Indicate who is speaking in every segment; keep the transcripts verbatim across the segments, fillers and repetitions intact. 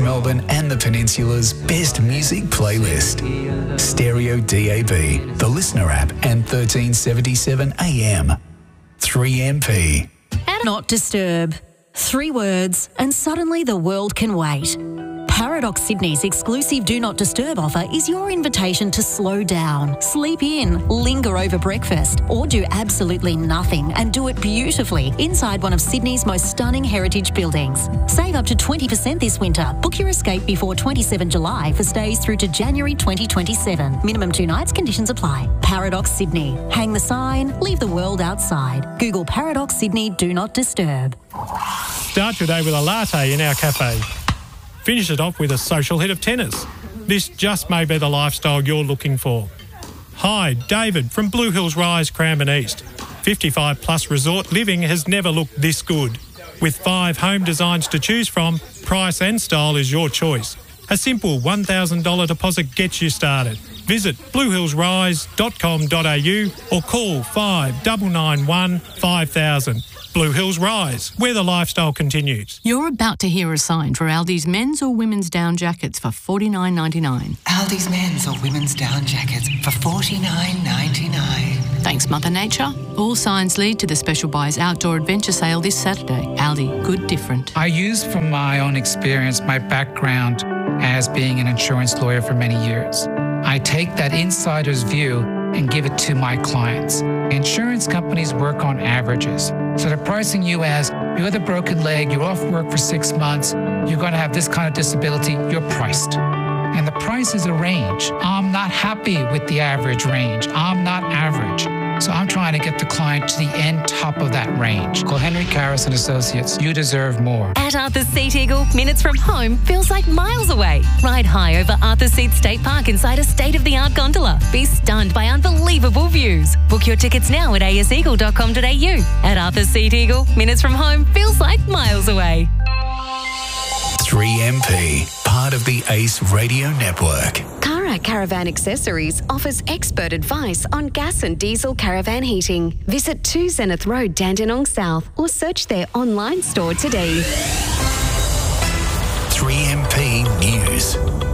Speaker 1: Melbourne and the Peninsula's best music playlist. Stereo D A B, the Listener app, and thirteen seventy-seven A M. three M P.
Speaker 2: And not disturb. Three words, and suddenly the world can wait. Paradox Sydney's exclusive Do Not Disturb offer is your invitation to slow down, sleep in, linger over breakfast, or do absolutely nothing and do it beautifully inside one of Sydney's most stunning heritage buildings. Save up to twenty percent this winter. Book your escape before the twenty-seventh of July for stays through to January twenty twenty-seven. Minimum two nights, conditions apply. Paradox Sydney. Hang the sign, leave the world outside. Google Paradox Sydney Do Not Disturb.
Speaker 3: Start your day with a latte in our cafe. Finish it off with a social hit of tennis. This just may be the lifestyle you're looking for. Hi, David from Blue Hills Rise, Cranbourne East. fifty-five plus resort living has never looked this good. With five home designs to choose from, price and style is your choice. A simple one thousand dollars deposit gets you started. Visit blue hills rise dot com dot a u or call five nine nine one five thousand. Blue Hills Rise, where the lifestyle continues.
Speaker 4: You're about to hear a sign for Aldi's men's or women's down jackets for forty-nine ninety-nine.
Speaker 5: Aldi's men's or women's down jackets for forty-nine ninety-nine.
Speaker 4: Thanks, Mother Nature. All signs lead to the Special Buys Outdoor Adventure Sale this Saturday. Aldi, good different.
Speaker 6: I use from my own experience, my background as being an insurance lawyer for many years. I take that insider's view and give it to my clients. Insurance companies work on averages. So they're pricing you as, you have a broken leg, you're off work for six months, you're going to have this kind of disability, you're priced. And the price is a range. I'm not happy with the average range. I'm not average. So I'm trying to get the client to the end top of that range. Call Henry Karras and Associates. You deserve more.
Speaker 7: At Arthur's Seat Eagle, minutes from home feels like miles away. Ride high over Arthur's Seat State Park inside a state-of-the-art gondola. Be stunned by unbelievable views. Book your tickets now at a s eagle dot com dot a u. At Arthur's Seat Eagle, minutes from home feels like miles away.
Speaker 1: three M P, part of the Ace Radio Network.
Speaker 8: Cara Caravan Accessories offers expert advice on gas and diesel caravan heating. Visit two Zenith Road, Dandenong South, or search their online store today.
Speaker 1: three M P News.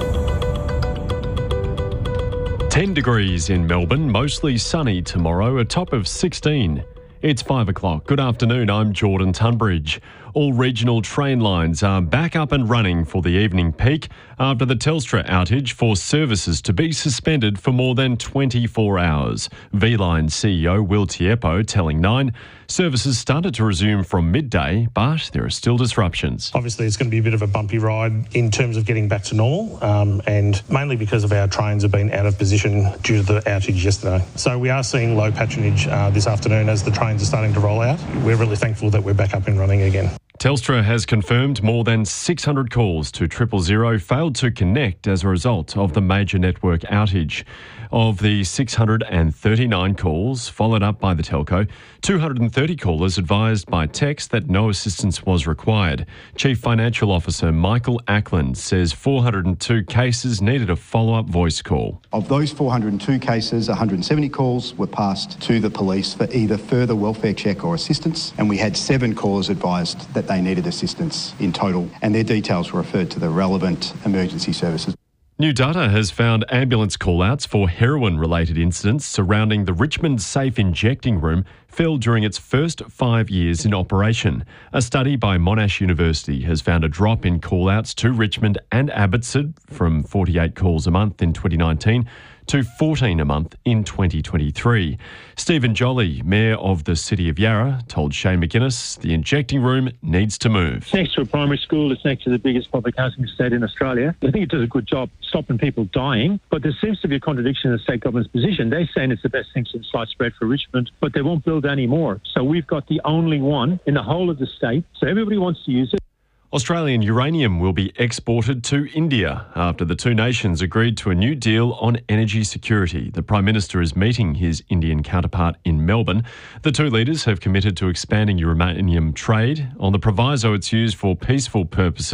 Speaker 9: ten degrees in Melbourne, mostly sunny tomorrow, a top of sixteen. It's five o'clock. Good afternoon, I'm Jordan Tunbridge. All regional train lines are back up and running for the evening peak after the Telstra outage forced services to be suspended for more than twenty-four hours. V-Line C E O Will Tiepo telling Nine, services started to resume from midday, but there are still disruptions.
Speaker 10: Obviously, it's going to be a bit of a bumpy ride in terms of getting back to normal, um, and mainly because of our trains have been out of position due to the outage yesterday. So we are seeing low patronage uh, this afternoon as the trains are starting to roll out. We're really thankful that we're back up and running again.
Speaker 9: Telstra has confirmed more than six hundred calls to triple zero failed to connect as a result of the major network outage. Of the six hundred thirty-nine calls followed up by the telco, two hundred thirty callers advised by text that no assistance was required. Chief Financial Officer Michael Ackland says four hundred two cases needed a follow-up voice call.
Speaker 11: Of those four hundred two cases, one hundred seventy calls were passed to the police for either further welfare check or assistance, and we had seven callers advised that they needed assistance in total, and their details were referred to the relevant emergency services.
Speaker 9: New data has found ambulance call-outs for heroin-related incidents surrounding the Richmond Safe Injecting Room fell during its first five years in operation. A study by Monash University has found a drop in call-outs to Richmond and Abbotsford from forty-eight calls a month in twenty nineteen to fourteen a month in twenty twenty-three. Stephen Jolly, Mayor of the City of Yarra, told Shane McGuinness the injecting room needs to move.
Speaker 12: It's next to a primary school. It's next to the biggest public housing estate in Australia. I think it does a good job stopping people dying, but there seems to be a contradiction in the state government's position. They're saying it's the best thing since sliced bread for Richmond, but they won't build any more. So we've got the only one in the whole of the state, so everybody wants to use it.
Speaker 9: Australian uranium will be exported to India after the two nations agreed to a new deal on energy security. The Prime Minister is meeting his Indian counterpart in Melbourne. The two leaders have committed to expanding uranium trade on the proviso it's used for peaceful purposes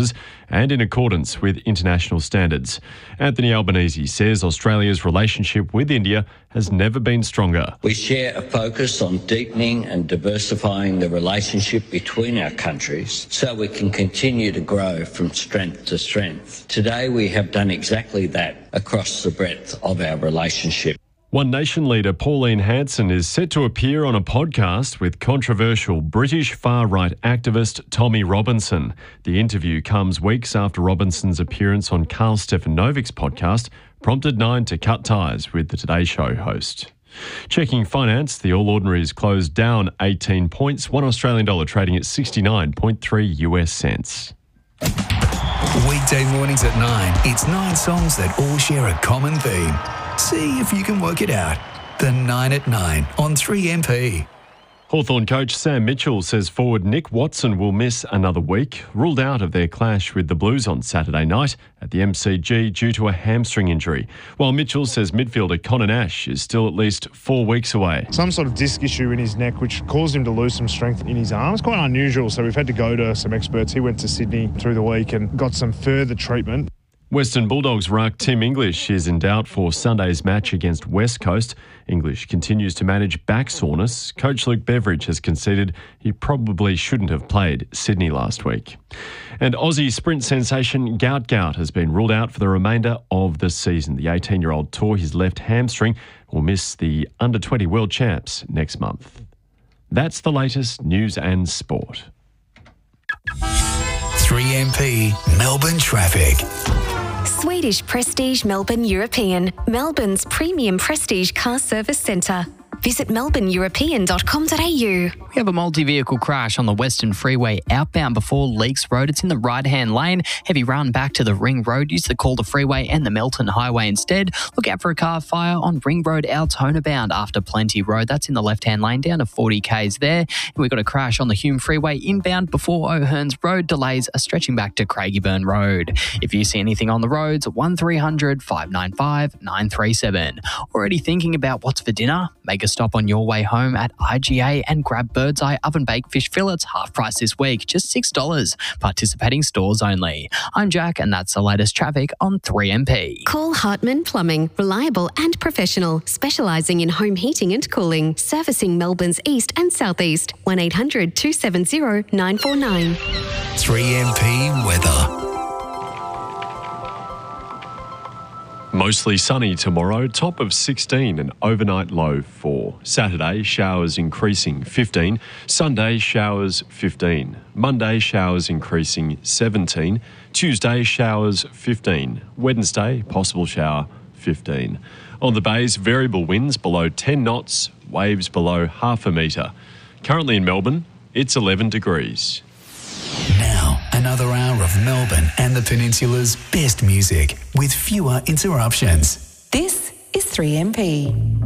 Speaker 9: and in accordance with international standards. Anthony Albanese says Australia's relationship with India has never been stronger.
Speaker 13: We share a focus on deepening and diversifying the relationship between our countries so we can continue to grow from strength to strength. Today we have done exactly that across the breadth of our relationship.
Speaker 9: One Nation leader Pauline Hanson is set to appear on a podcast with controversial British far-right activist Tommy Robinson. The interview comes weeks after Robinson's appearance on Carl Stefanovic's podcast prompted Nine to cut ties with the Today Show host. Checking finance, the All Ordinaries closed down eighteen points, one Australian dollar trading at sixty-nine point three US cents.
Speaker 1: Weekday mornings at nine, it's nine songs that all share a common theme. See if you can work it out. The Nine at Nine on three M P.
Speaker 9: Hawthorn coach Sam Mitchell says forward Nick Watson will miss another week, ruled out of their clash with the Blues on Saturday night at the M C G due to a hamstring injury, while Mitchell says midfielder Connor Nash is still at least four weeks away.
Speaker 14: Some sort of disc issue in his neck which caused him to lose some strength in his arms. Quite unusual, so we've had to go to some experts. He went to Sydney through the week and got some further treatment.
Speaker 9: Western Bulldogs ruck Tim English is in doubt for Sunday's match against West Coast. English continues to manage back soreness. Coach Luke Beveridge has conceded he probably shouldn't have played Sydney last week. And Aussie sprint sensation Gout Gout has been ruled out for the remainder of the season. The eighteen-year-old tore his left hamstring, will miss the under twenty World Champs next month. That's the latest news and sport.
Speaker 1: three M P Melbourne traffic.
Speaker 8: Swedish Prestige Melbourne European, Melbourne's premium prestige car service centre. Visit melbourne european dot com dot a u.
Speaker 15: We have a multi-vehicle crash on the Western Freeway outbound before Leakes Road. It's in the right-hand lane. Heavy run back to the Ring Road. Use the Calder Freeway and the Melton Highway instead. Look out for a car fire on Ring Road Altona bound after Plenty Road. That's in the left-hand lane down to forty kays there. And we've got a crash on the Hume Freeway inbound before O'Hearns Road. Delays are stretching back to Craigieburn Road. If you see anything on the roads, one three hundred, five nine five, nine three seven. Already thinking about what's for dinner? Make a stop on your way home at I G A and grab Bird's Eye oven baked fish fillets half price this week, just six dollars. Participating stores only. I'm Jack and that's the latest traffic on three M P.
Speaker 8: Call Hartman Plumbing, reliable and professional, specialising in home heating and cooling, servicing Melbourne's east and southeast. one eight hundred, two seven zero, nine four nine.
Speaker 1: three M P weather.
Speaker 9: Mostly sunny tomorrow, top of sixteen and overnight low four. Saturday, showers increasing fifteen. Sunday, showers fifteen. Monday, showers increasing seventeen. Tuesday, showers fifteen. Wednesday, possible shower fifteen. On the bays, variable winds below ten knots, waves below half a metre. Currently in Melbourne, it's eleven degrees.
Speaker 1: Now, another hour of Melbourne and the Peninsula's best music with fewer interruptions.
Speaker 16: This is three M P.